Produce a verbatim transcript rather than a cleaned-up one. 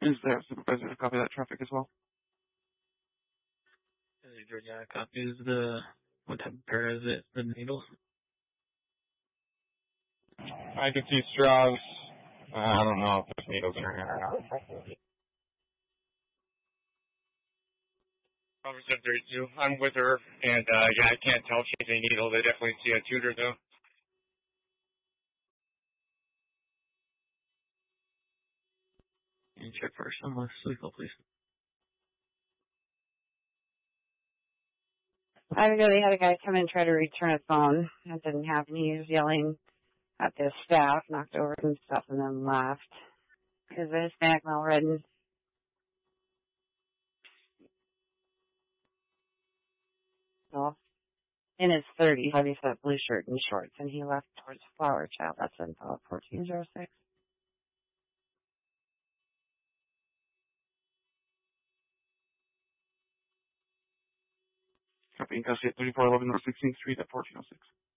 Is there a supervisor to copy that traffic as well? Yeah, copies the, what type of pair is it? The needles? I can see straws. Uh, I don't know if there's needles in her hand or not. Officer thirty-two, I'm with her, and uh, yeah, I can't tell if she has any needles. I definitely see a tutor though. Can you check first unless lethal, please? I don't know, they had a guy come in and try to return a phone. That didn't happen. He was yelling at the staff, knocked over some stuff, and then left. Because of his back well ridden. Well, in his thirties, heavy set blue shirt and shorts, and he left towards Flower Child. That's in fourteen oh six. Copy in custody at thirty-four eleven North sixteenth Street at fourteen oh six.